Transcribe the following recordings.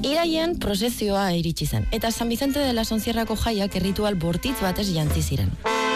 Irailean prozezioa iritsi zen, eta San Vicente de la Sonzierrako jaiak erritual bortitz batez jantzi ziren.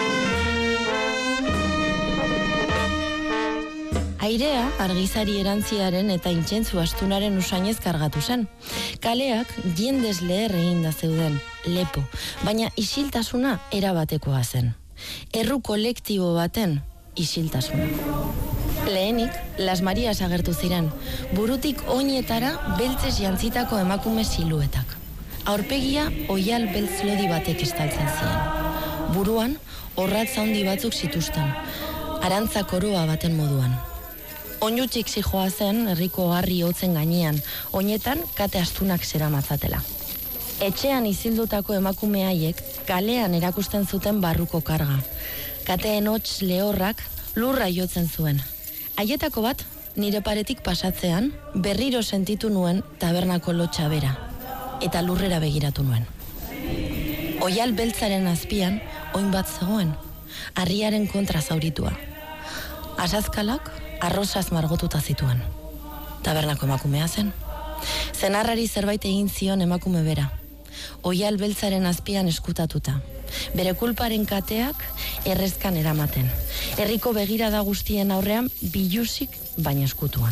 Airea argizari erantziaren eta intsentzu astunaren usainez kargatu zen. Kaleak jendez leher eginda zeuden, lepo, baina isiltasuna erabatekoa zen. Erru kolektibo baten isiltasuna. Lehenik, Las Marias agertu ziren, burutik oinetara beltzez jantzitako emakume siluetak. Aurpegia oial beltz lodi batek estaltzen ziren. Buruan, orratz handi batzuk zituzten, arantza koroa baten moduan. Oinutxik zijoa zen herriko harri hotzen gainean, oinetan kate astunak zeramatzatela. Etxean izildutako emakume haiek kalean erakusten zuten barruko karga. Kateen hots lehorrak lurra jotzen zuen. Haietako bat, nire paretik pasatzean, berriro sentitu nuen tabernako lotxa bera, eta lurrera begiratu nuen. Oial beltzaren azpian, oin bat zegoen, harriaren kontra zauritua. Asazkalak, arrosaz margotuta zituen. Tabernako emakumea zen. Zenarrari zerbait egin zion emakume bera. Oial beltzaren azpian eskutatuta. Bere kulparen kateak errezkan eramaten. Herriko begirada guztien aurrean biluzik baina eskutuan.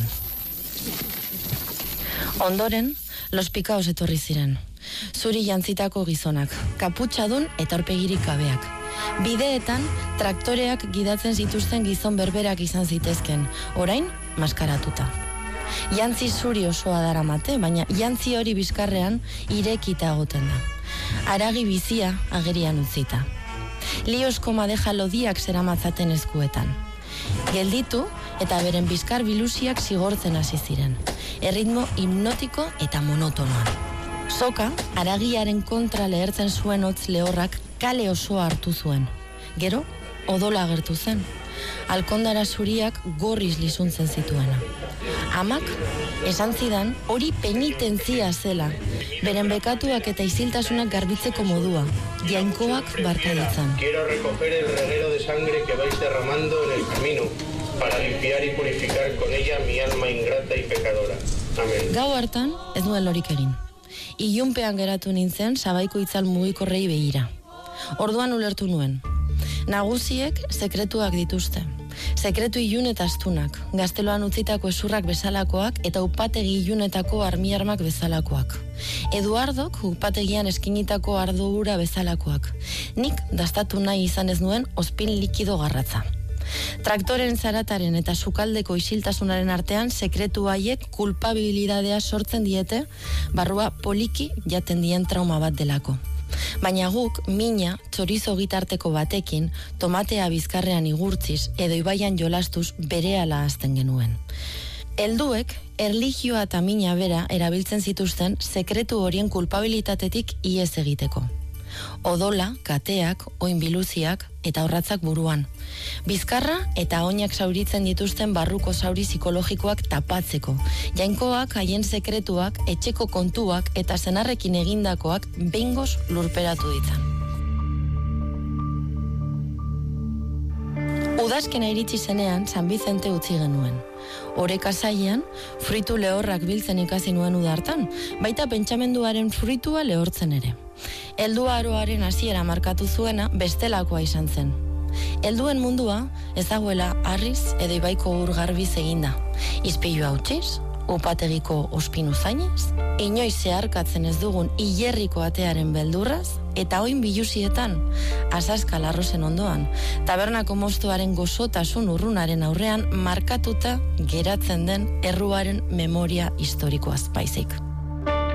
Ondoren, Los Pikaos etorri ziren. Zuri jantzitako gizonak, kaputxadun eta aurpegirik gabeak. Bideetan, traktoreak gidatzen zituzten gizon berberak izan zitezken, orain, maskaratuta. Jantzi zuri osoa daramate, baina jantzi hori bizkarrean irekita egoten da. Haragi bizia agerian utzita. Liosko madeja lodiak zeramatzaten eskuetan. Gelditu eta beren bizkar biluziak zigortzen hasi ziren. Erritmo hipnotiko eta monotonoan. Soka, haragiaren kontra lehertzen zuen hotz lehorrak kale osoa hartu zuen. Gero, odola agertu zen. Alkondara zuriak gorriz lizuntzen zituena. Amak, esan zidan, hori penitentzia zela. Beren bekatuak eta isiltasunak garbitzeko modua. Jainkoak barka ditzan. Quiero recoger el reguero de sangre que vais derramando en el camino, para limpiar y purificar con ella mi alma ingrata y pecadora. Amen. Gau hartan, ez nuen lorik egin. Ilunpean geratu nintzen sabaiko itzal mugikorrei begira. Orduan ulertu nuen. Nagusiek sekretuak dituzte. Sekretu ilun eta astunak, gazteloan utzitako esurrak bezalakoak eta upategi ilunetako armiarmak bezalakoak. Eduardok upategian eskinitako ardura bezalakoak. Nik dastatu nahi izan ez nuen ospin likido garratza. Traktoren zarataren eta sukaldeko isiltasunaren artean sekretu haiek kulpabilidadea sortzen diete, barrua poliki jaten dien trauma bat delako. Baina guk, mina, txorizo gitarteko batekin, tomatea bizkarrean igurtziz edo ibaian jolastuz berehala hasten genuen. Helduek, erlijioa eta mina bera erabiltzen zituzten sekretu horien kulpabilitatetik ihes egiteko. Odola, kateak, oin biluziak eta orratzak buruan. Bizkarra eta oinak zauritzen dituzten barruko zauri psikologikoak tapatzeko. Jainkoak, haien sekretuak, etxeko kontuak eta senarrekin egindakoak behingoz lurperatu ditzan. Udazkena iritsi zenean San Vicente utzi genuen. Oreka zailean, fruitu lehorrak biltzen ikasi nuen uda hartan, baita pentsamenduaren fruitua lehortzen ere. Heldua aroaren hasiera markatu zuena bestelakoa izan zen. Helduen mundua ezaguela harriz edo ibaiko ur garbiz eginda. Izpilua utziz, upategiko ospinu zainez, inoiz zeharkatzen ez dugun hilerriko atearen beldurraz, eta oin bilusietan, Asazkal arrozen ondoan, tabernako mostoaren gozotasun urrunaren aurrean markatuta geratzen den erruaren memoria historikoaz baizik.